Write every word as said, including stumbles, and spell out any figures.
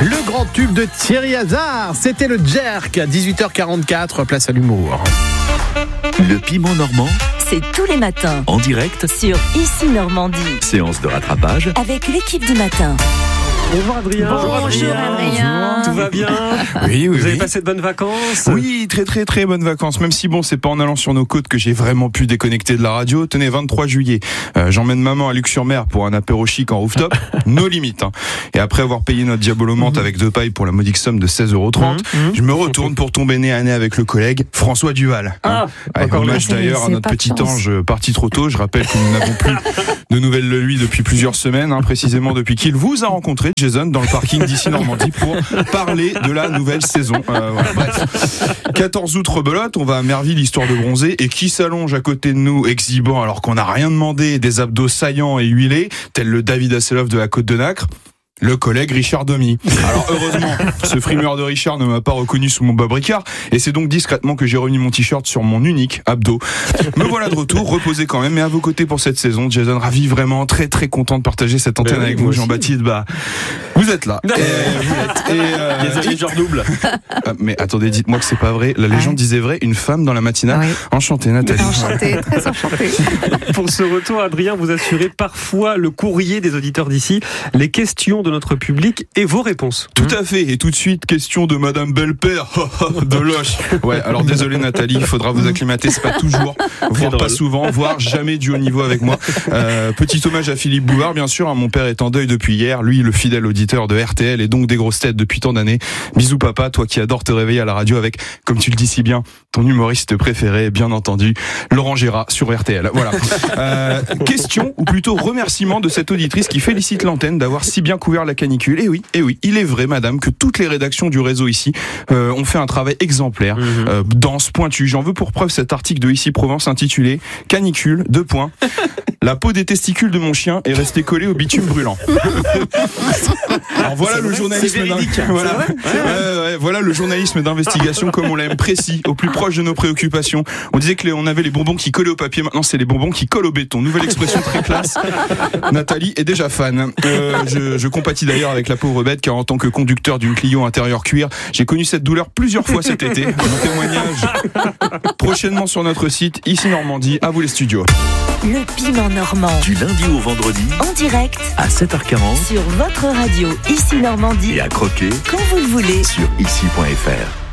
Le grand tube de Thierry Hazard, c'était le Jerk à dix-huit heures quarante-quatre, place à l'humour. Le piment normand, c'est tous les matins en direct sur Ici Normandie. Séance de rattrapage Avec l'équipe du matin. Bonjour Adrien. Bonjour Adrien. Adrien. Tout va bien? Oui, oui, Vous avez oui. passé de bonnes vacances? Oui, très très très bonnes vacances. Même si bon, c'est pas en allant sur nos côtes que j'ai vraiment pu déconnecter de la radio. Tenez, vingt-trois juillet, euh, j'emmène maman à Luc-sur-Mer pour un apéro chic en rooftop. No limite. Hein. Et après avoir payé notre diabolomante mmh. avec deux pailles pour la modique somme de seize euros trente, mmh. je me retourne pour tomber nez à nez avec le collègue François Duval. Ah, hein. Avec hommage d'ailleurs à notre petit ange parti trop tôt. Je rappelle que nous n'avons plus de nouvelles de lui depuis plusieurs semaines, hein, précisément depuis qu'il vous a rencontré, Jason, dans le parking d'ici Normandie pour parler de la nouvelle saison. Euh, voilà, bref. quatorze août, rebelote, on va à Merville histoire de bronzer, et qui s'allonge à côté de nous exhibant alors qu'on n'a rien demandé, des abdos saillants et huilés, tel le David Hasselhoff de la Côte de Nacre? Le collègue Richard Domy. Alors heureusement, ce frimeur de Richard ne m'a pas reconnu sous mon Bob Ricard, et c'est donc discrètement que j'ai remis mon t-shirt sur mon unique abdo. Me voilà de retour, reposé quand même, mais à vos côtés pour cette saison. Jason, ravi, vraiment très très content de partager cette antenne oui, avec vous, Jean-Baptiste. Bah, vous êtes là. Et, vous êtes, et, euh, Les amis genre double. euh, mais attendez, dites-moi que c'est pas vrai. La légende ouais. disait vrai, une femme dans la matinale. Oui. Enchantée, Nathalie. Enchantée, très enchantée. Pour ce retour, Adrien, vous assurez parfois le courrier des auditeurs d'ici, les questions de notre public et vos réponses. Tout à fait. Et tout de suite, question de Madame Belle-Père de Loche. Ouais, alors désolé Nathalie, il faudra vous acclimater. C'est pas toujours, voire pas souvent, voire jamais du haut niveau avec moi. Euh, petit hommage à Philippe Bouvard, bien sûr. Hein, mon père est en deuil depuis hier. Lui, le fidèle auditeur de R T L et donc des grosses têtes depuis tant d'années. Bisous papa, toi qui adores te réveiller à la radio avec, comme tu le dis si bien, ton humoriste préféré, bien entendu, Laurent Gérard sur R T L. Voilà. Euh, question, ou plutôt remerciement de cette auditrice qui félicite l'antenne d'avoir si bien couvert la canicule. Et oui, et oui, il est vrai, madame, que toutes les rédactions du réseau ici euh, ont fait un travail exemplaire, mmh. euh, dense, pointu. J'en veux pour preuve cet article de Ici Provence intitulé Canicule, deux points. La peau des testicules de mon chien est restée collée au bitume brûlant. Alors voilà le journalisme d'in... voilà. Ouais, ouais, ouais, voilà le journalisme d'investigation comme on l'aime, précis, au plus proche de nos préoccupations. On disait que les, on avait les bonbons qui collaient au papier, maintenant c'est les bonbons qui collent au béton. Nouvelle expression très classe. Nathalie est déjà fan. Euh, je, je compatis d'ailleurs avec la pauvre bête, car en tant que conducteur d'une Clio intérieur cuir, j'ai connu cette douleur plusieurs fois cet été. Mon témoignage prochainement sur notre site Ici Normandie. À vous les studios. Le piment normand. Du lundi au vendredi. En direct. À sept heures quarante. Sur votre radio Ici Normandie. Et à croquer. Quand vous le voulez. Sur ici point f r.